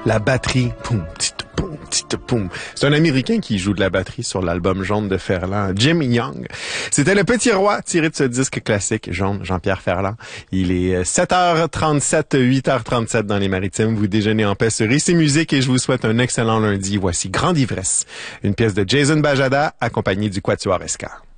La batterie, poum, tite, poum, tite, poum. C'est un Américain qui joue de la batterie sur l'album Jaune de Ferland, Jim Young. C'était Le Petit Roi, tiré de ce disque classique, Jaune, Jean-Pierre Ferland. Il est 7h37, 8h37 dans les Maritimes. Vous déjeunez en paix sur Ici Musique et je vous souhaite un excellent lundi. Voici Grande Ivresse, une pièce de Jason Bajada accompagnée du Quatuor Escar.